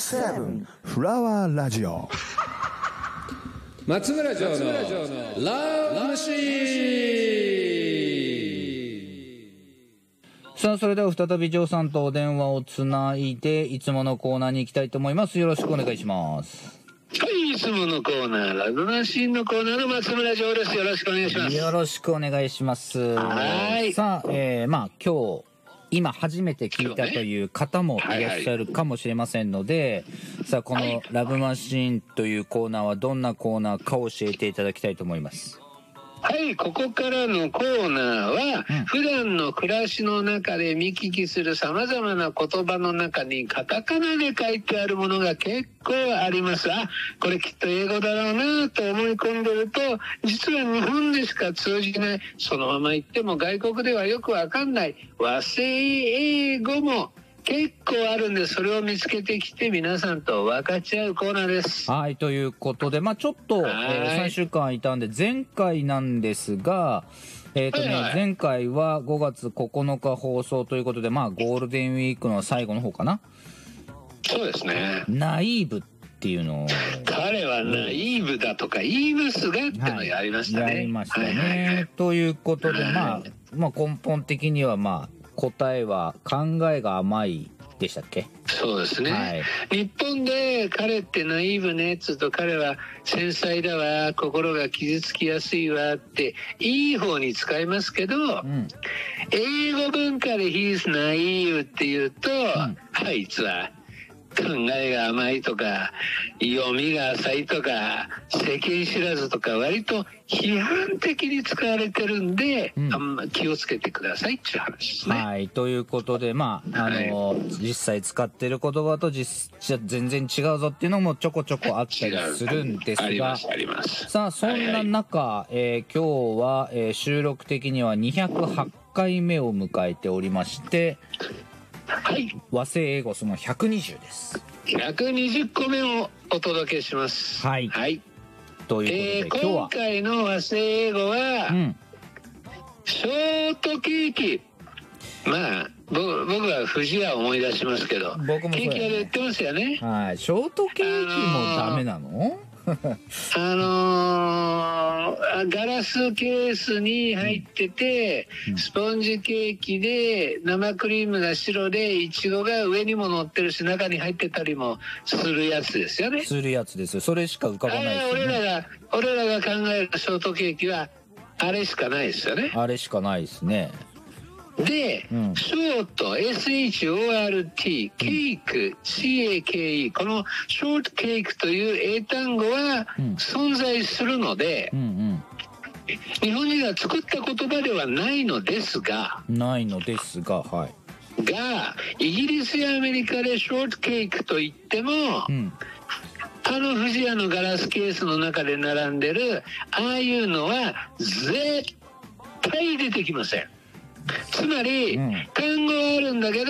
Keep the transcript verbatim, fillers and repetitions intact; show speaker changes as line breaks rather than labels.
セブンフラワーラジオ
松村城のラブマシーン。
さあ、それでは再び城さんとお電話をつないでいつものコーナーに行きたいと思います。よろしくお願いします。
はい、いつものコーナー、ラブマシーンのコーナーの松村城です。よろしくお願いします。
よろしくお願いします。
はい。
さあ、えー、まあ今日今初めて聞いたという方もいらっしゃるかもしれませんので、さあこのラブマシーンというコーナーはどんなコーナーか教えていただきたいと思います。
はい、ここからのコーナーは、うん、普段の暮らしの中で見聞きする様々な言葉の中にカタカナで書いてあるものが結構あります。あ、これきっと英語だろうなと思い込んでると、実は日本でしか通じない、そのまま言っても外国ではよくわかんない和製英語も結構あるんで、それを見つけてきて皆さんと分かち合うコーナーです。
はい、ということで、まあちょっと、えー、さんしゅうかんいたんで前回なんですが、えーとねはいはい、前回はごがつここのか放送ということで、まあゴールデンウィークの最後の方かな。
そうですね。
ナイーブっていうのを
彼はナイーブだとか言いますがってのをやりましたね。はい、
やりましたね。はいはいはい、ということで、まあ、まあ根本的にはまあ答えは考えが甘いでしたっけ。
そうですね、はい、日本で彼ってナイーブねっつうと、彼は繊細だわ、心が傷つきやすいわっていい方に使いますけど、うん、英語文化で He's naive っていうと、うん、あいつは考えが甘いとか読みが浅いとか世間知らずとか割と批判的に使われてるんで、うん、あんま気をつけてくださいっていう話ですね。
はい、ということで、まああの、はい、実際使ってる言葉と実全然違うぞっていうのもちょこちょこあったりするんですが、
ありますあります。
さあそんな中、はいはい、えー、今日は、えー、収録的にはにひゃくはちかいめを迎えておりまして、
はい、
和製英語そのひゃくにじゅうです。
ひゃくにじゅっこめをお届けします。
はい、
はい、
ということで、
えー、今回の和製英語は、うん、ショートケーキ。まあ僕, 僕は不二家を思い出しますけど、
僕もそうやね、
ケーキ屋で売ってますよね。
はい、ショートケーキもダメなの？
あのー、ガラスケースに入ってて、うん、スポンジケーキで生クリームが白でイチゴが上にも乗ってるし中に入ってたりもするやつですよね。
するやつですよ。それしか浮かばないですよね。
俺らが俺らが考えるショートケーキはあれしかないですよね。
あれしかないですね。
で、うん、ショート エスエイチオーアールティー ケーク シーエーケーイー このショートケーキという英単語は存在するので、うんうんうん、日本人が作った言葉ではないのですが
ないのですがはい
がイギリスやアメリカでショートケーキといっても、うん、あの不二家のガラスケースの中で並んでるああいうのは絶対出てきません。つまり、うん、単語はあるんだけど